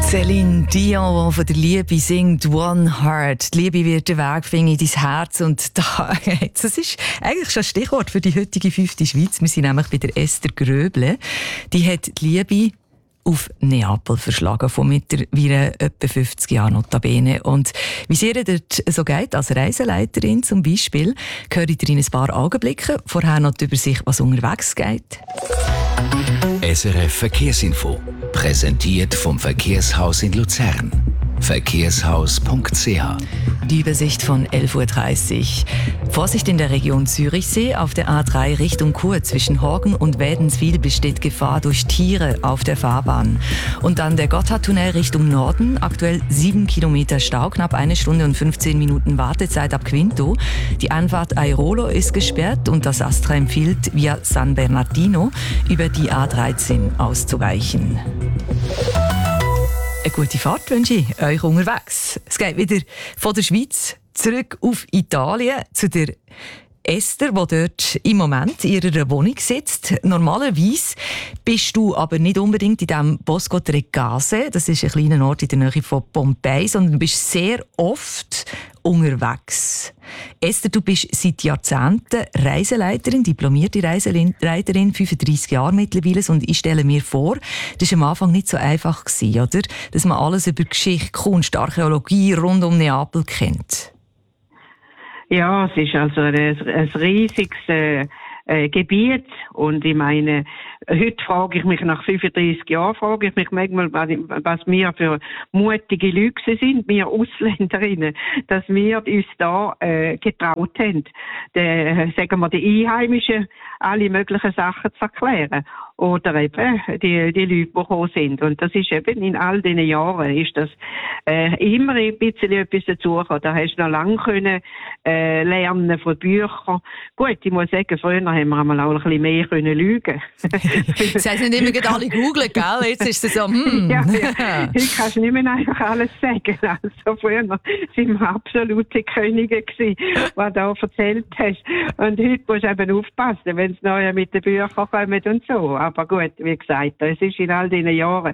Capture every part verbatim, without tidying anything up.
Céline Dion, die von der Liebe singt «One Heart». Die Liebe wird den Weg finden in dein Herz. Und da, das ist eigentlich schon ein Stichwort für die heutige fünfte Schweiz. Wir sind nämlich bei der Esther Gröble. Die hat die Liebe auf Neapel verschlagen, von mittlerweile etwa fünfzig Jahren notabene. Und wie es ihr dort so geht, als Reiseleiterin zum Beispiel, höre ich in ein paar Augenblicken. Vorher noch die Übersicht, was unterwegs geht. S R F Verkehrsinfo, präsentiert vom Verkehrshaus in Luzern. verkehrshaus punkt c h. Die Übersicht von elf Uhr dreißig. Vorsicht in der Region Zürichsee. Auf der A drei Richtung Chur zwischen Horgen und Wädenswil besteht Gefahr durch Tiere auf der Fahrbahn. Und dann der Gotthardtunnel Richtung Norden. Aktuell sieben Kilometer Stau, knapp eine Stunde und fünfzehn Minuten Wartezeit ab Quinto. Die Einfahrt Airolo ist gesperrt und das Astra empfiehlt, via San Bernardino über die A dreizehn auszuweichen. Eine gute Fahrt wünsche ich euch unterwegs. Es geht wieder von der Schweiz zurück auf Italien zu der Esther, die dort im Moment in ihrer Wohnung sitzt. Normalerweise bist du aber nicht unbedingt in diesem Bosco Trecase, das ist ein kleiner Ort in der Nähe von Pompeji, sondern du bist sehr oft unterwegs. Esther, du bist seit Jahrzehnten Reiseleiterin, diplomierte Reiseleiterin, fünfunddreissig Jahre mittlerweile. Und ich stelle mir vor, das war am Anfang nicht so einfach, oder? Dass man alles über Geschichte, Kunst, Archäologie rund um Neapel kennt. Ja, es ist also ein, ein riesiges äh, äh, Gebiet und ich meine, heute frage ich mich, nach fünfunddreissig Jahren frage ich mich manchmal, was wir für mutige Leute sind, wir Ausländerinnen, dass wir uns da äh, getraut haben, de, sagen wir, die Einheimischen alle möglichen Sachen zu erklären. Oder eben die, die Leute, die gekommen sind. Und das ist eben in all diesen Jahren ist das äh, immer ein bisschen etwas dazugekommen. Da hast du noch lange können, äh, lernen von Büchern. Gut, ich muss sagen, früher haben wir einmal auch ein bisschen mehr können lügen. Das heisst nicht immer alle googeln, gell? Jetzt ist es so, hm. Ja, ja. Heute kannst du nicht mehr einfach alles sagen. Also früher sind wir absolute Könige gewesen, was du da erzählt hast. Und heute musst du eben aufpassen, wenn es neu mit den Büchern kommt und so. Aber gut, wie gesagt, es ist in all diesen Jahren,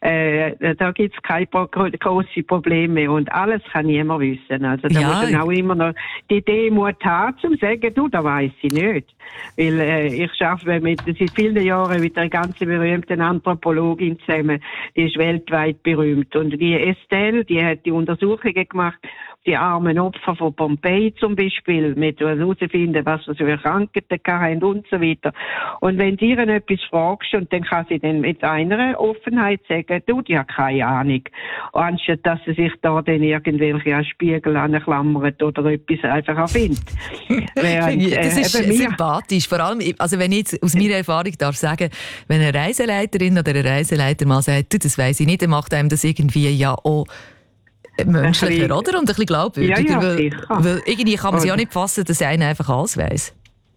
äh, da gibt es keine grossen Probleme mehr und alles kann niemand wissen. Also da ja, muss man auch immer noch die Demut haben, um zu sagen, du, das weiss ich nicht. Weil äh, ich arbeite mit, seit vielen Jahren mit einer ganz berühmten Anthropologin zusammen, die ist weltweit berühmt. Und die Estelle, die hat die Untersuchungen gemacht, die armen Opfer von Pompeji zum Beispiel, mit herausfinden, was sie für Krankheiten haben und so weiter. Und wenn du ihr etwas fragst, und dann kann sie dann mit einer Offenheit sagen, du, die hat keine Ahnung. Anstatt dass sie sich da dann irgendwelche Spiegel anklammert oder etwas einfach erfindet. Während, äh, das ist eben sympathisch. Vor allem, also wenn ich jetzt aus meiner Erfahrung darf sagen, wenn eine Reiseleiterin oder ein Reiseleiter mal sagt, du, das weiss ich nicht, dann macht einem das irgendwie ja auch menschlicher, bisschen, oder? Und ein bisschen glaubwürdiger. Ja, ja, weil, weil irgendwie kann man sich auch nicht fassen, dass einer einfach alles weiss.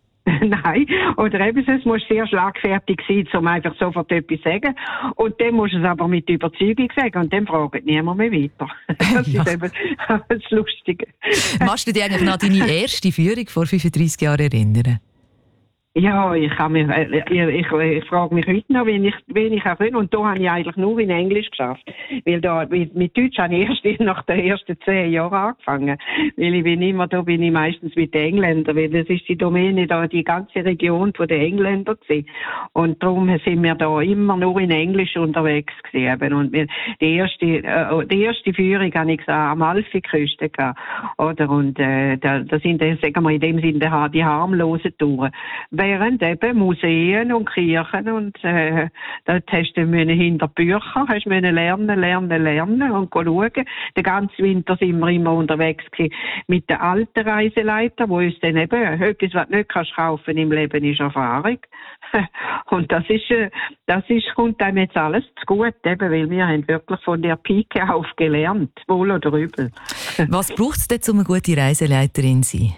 Nein, oder eben, es muss sehr schlagfertig sein, um einfach sofort etwas zu sagen. Und dann muss es aber mit Überzeugung sagen und dann fragt niemand mehr weiter. Das ja. ist eben das Lustige. Machst du dich eigentlich noch an deine erste Führung vor fünfunddreissig Jahren erinnern? Ja, ich kann mich, ich, ich, ich frage mich heute noch, wenn ich, wenn ich auch kann. Und da habe ich eigentlich nur in Englisch geschafft. Weil da, mit, mit Deutsch habe ich erst nach den ersten zehn Jahren angefangen. Weil ich bin immer, da bin ich meistens mit den Engländern, weil das ist die Domäne da, die ganze Region von den Engländern gewesen. Und darum sind wir da immer nur in Englisch unterwegs gewesen. Und wir, die erste, äh, die erste Führung habe ich gesagt, am Amalfiküste gehabt. Oder? Und, äh, da, da sind, sagen wir in dem Sinne, die harmlosen Touren. Während eben Museen und Kirchen und äh, dort hast du hinter Büchern hast müssen lernen, lernen, lernen und schauen. Den ganzen Winter sind wir immer unterwegs gewesen mit den alten Reiseleitern, wo uns dann eben etwas, was du nicht kannst kaufen im Leben, ist Erfahrung. Und das ist, äh, das ist, kommt einem jetzt alles zu gut, eben, weil wir haben wirklich von der Pike auf gelernt, wohl oder übel. Was braucht es denn, um eine gute Reiseleiterin zu sein?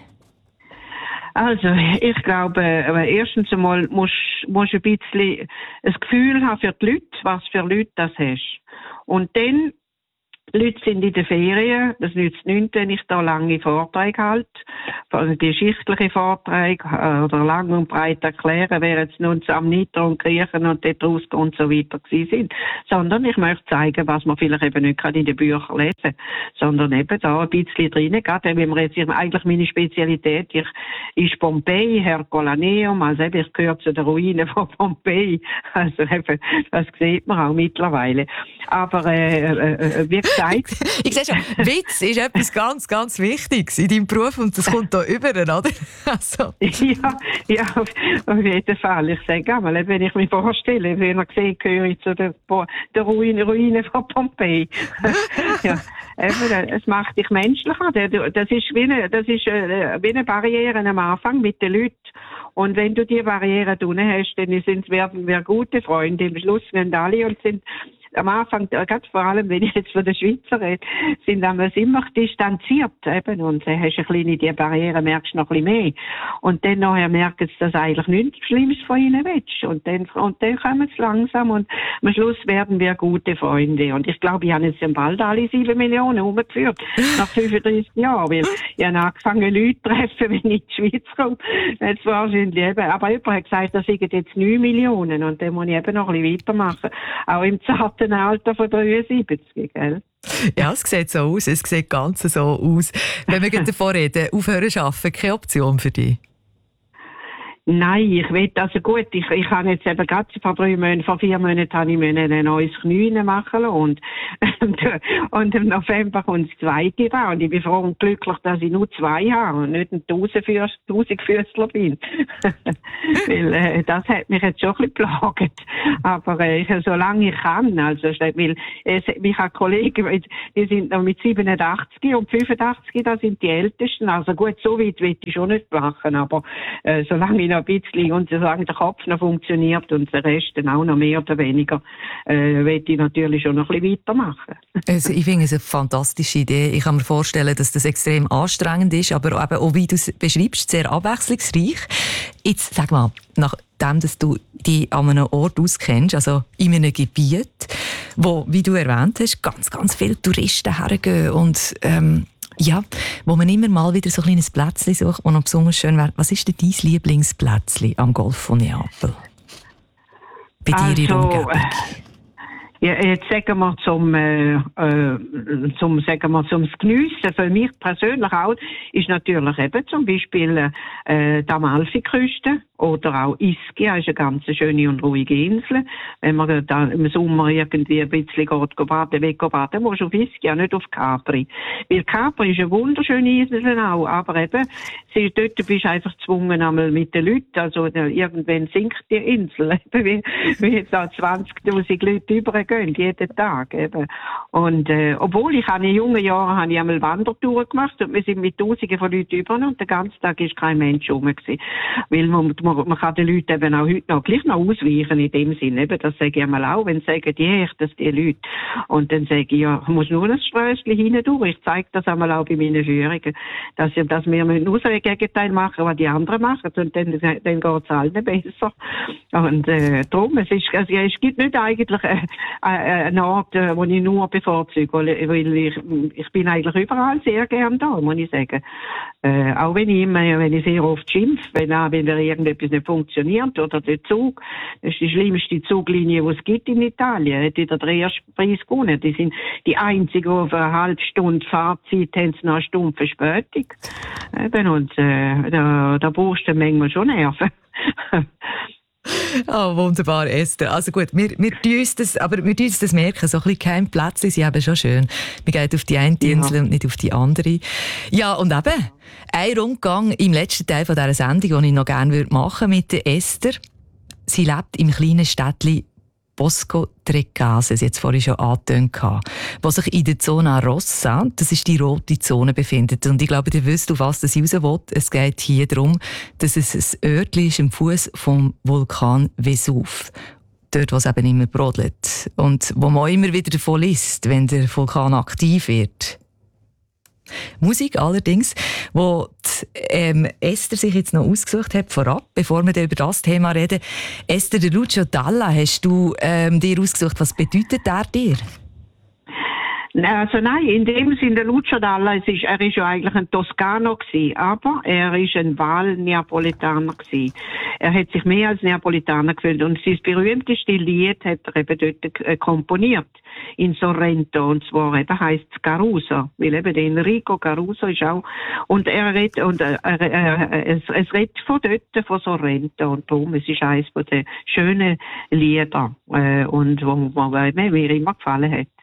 Also, ich glaube, erstens einmal musst du ein bisschen ein Gefühl haben für die Leute, was für Leute das hast. Und dann Die Leute sind in den Ferien. Das nützt nichts, wenn ich da lange Vorträge halte. Geschichtliche Vorträge oder lang und breit erklären, wer jetzt nun am Nitro und Griechen und dort rausgehen und so weiter gewesen sind. Sondern ich möchte zeigen, was man vielleicht eben nicht in den Büchern lesen kann. Sondern eben da ein bisschen drinnen geht. Wenn man jetzt eigentlich meine Spezialität ich, ist Pompeji, Herculaneum. Also eben, ich gehöre zu den Ruinen von Pompeji. Also eben, das sieht man auch mittlerweile. Aber äh, äh, wie gesagt, ich sehe schon, Witz ist etwas ganz, ganz Wichtiges in deinem Beruf und das kommt da über, oder? Also. Ja, ja, auf, auf jeden Fall. Ich sage einmal, wenn ich mich vorstelle, wenn ich sehe, gehöre ich zu den, den Ruinen, Ruinen von Pompeji. Ja, eben, es macht dich menschlicher. Das ist wie eine, das ist wie eine Barriere am Anfang mit den Leuten. Und wenn du die Barriere unten hast, dann sind, werden wir gute Freunde. Im Schluss werden alle und sind am Anfang, ganz vor allem, wenn ich jetzt von der Schweizer rede, sind wir immer distanziert, eben. Und dann hast du ein bisschen die Barriere, merkst du noch ein bisschen mehr. Und dann nachher merken sie, dass eigentlich nichts Schlimmes von ihnen willst. Und dann, und dann kommen sie langsam und am Schluss werden wir gute Freunde. Und ich glaube, ich habe jetzt bald alle sieben Millionen umgeführt, nach fünfunddreißig Jahren, weil ich habe angefangen, Leute zu treffen, wenn ich in die Schweiz komme. Jetzt wahrscheinlich eben, aber jemand hat gesagt, das sind jetzt neun Millionen. Und dann muss ich eben noch ein bisschen weitermachen. Auch im zarten Alter von dreiundsiebzig, gell? Ja, es sieht so aus. Es sieht ganz so aus. Wenn wir davon reden, aufhören zu arbeiten, keine Option für dich? Nein, ich will, also gut, ich, ich habe jetzt eben gerade vor drei Monaten, vor vier Monaten habe ich mir ein neues Knie machen lassen und, und, und im November kommt das zweite da und ich bin froh und glücklich, dass ich nur zwei habe und nicht ein Tausendfüßler bin. Weil, äh, das hat mich jetzt schon ein bisschen geplagt. Aber, äh, solange ich kann, also, weil, äh, ich habe Kollegen, die sind noch mit siebenundachtzig und fünfundachtzig, das sind die Ältesten, also gut, so weit will ich schon nicht machen, aber, äh, solange ich noch ein bisschen und solange der Kopf noch funktioniert und der Rest dann auch noch mehr oder weniger, äh, will ich natürlich schon noch ein bisschen weitermachen. Also ich finde es eine fantastische Idee. Ich kann mir vorstellen, dass das extrem anstrengend ist, aber eben auch, wie du es beschreibst, sehr abwechslungsreich. Jetzt sag mal, nachdem dass du dich an einem Ort auskennst, also in einem Gebiet, wo, wie du erwähnt hast, ganz, ganz viele Touristen hergehen und ähm, ja, wo man immer mal wieder so ein kleines Plätzchen sucht, das noch besonders schön wäre. Was ist denn dein Lieblingsplätzchen am Golf von Neapel? Bei dir also, in der Umgebung? Ja, jetzt sagen wir zum, äh, äh, zum, sagen wir zum Geniessen. Für mich persönlich auch ist natürlich eben zum Beispiel äh, die Amalfiküste oder auch Ischia, ist eine ganz schöne und ruhige Insel. Wenn man da im Sommer irgendwie ein bisschen geht, geht baden, weg baden, musst du auf Ischia, nicht auf Capri. Weil Capri ist eine wunderschöne Insel auch, aber eben, sie, dort bist du einfach gezwungen einmal mit den Leuten, also irgendwann sinkt die Insel, wie, wie jetzt da zwanzigtausend Leute übergehen, jeden Tag eben. Und äh, obwohl ich in jungen Jahren habe ich einmal Wandertouren gemacht und wir sind mit Tausenden von Leuten über und den ganzen Tag ist kein Mensch rum gewesen. Weil man, man, man kann den Leuten eben auch heute noch gleich noch ausweichen in dem Sinne. Eben, das sage ich einmal auch, wenn sie sagen, die echt, das die Leute. Und dann sage ich, ja, ich muss nur ein Strößchen hindurch. Ich zeige das einmal auch bei meinen Führungen, dass, dass wir nur so ein Gegenteil machen, was die anderen machen. Und dann, dann geht es allen besser. Und äh, darum, es, ist, also, es gibt nicht eigentlich äh, ein Ort, wo ich nur bevorzuge, weil ich, ich bin eigentlich überall sehr gern da, muss ich sagen. Äh, auch wenn ich immer, wenn ich sehr oft schimpfe, wenn, wenn irgendetwas nicht funktioniert oder der Zug, das ist die schlimmste Zuglinie, die es gibt in Italien, hat wieder den ersten Preis gewonnen. Die sind die einzigen, die auf eine halbe Stunde Fahrzeit haben sie noch eine Stunde Verspätung. Eben, und äh, da, da brauchst du manchmal schon Nerven. Oh, wunderbar, Esther. Also gut, wir, wir tun uns das, aber wir tun uns das merken, so ein bisschen kein Platz, sie haben schon schön. Wir gehen auf die eine Insel ja. und nicht auf die andere. Ja, und eben, ein Rundgang im letzten Teil von dieser Sendung, den ich noch gerne machen würde mit der Esther. Sie lebt im kleinen Städtchen Bosco Trecase, jetzt vorhin schon angetönt, wo sich in der Zona Rossa, das ist die rote Zone, befindet. Und ich glaube, ihr wisst, auf was das raus will. Es geht hier darum, dass es ein Örtchen ist am Fuß vom Vulkan Vesuv. Dort, wo es eben immer brodelt. Und wo man immer wieder davon liest, wenn der Vulkan aktiv wird. Musik allerdings, wo die, ähm, Esther sich jetzt noch ausgesucht hat, vorab, bevor wir über das Thema reden. Esther, der Lucio Dalla hast du ähm, dir ausgesucht. Was bedeutet der dir? Also nein, in dem Sinne, der Lucio Dalla, es ist, er ist ja eigentlich ein Toskano gewesen, aber er ist ein Wahlneapolitaner gewesen. Er hat sich mehr als Neapolitaner gefühlt und sein berühmteste Lied hat er eben dort äh, komponiert in Sorrento, und zwar eben heisst es Caruso, weil eben der Enrico Caruso ist auch, und er redet, und äh, äh, es, es redet von dort, von Sorrento, und darum, es ist eines von den schönen Lieder, äh, und wo, wo mir immer gefallen hat.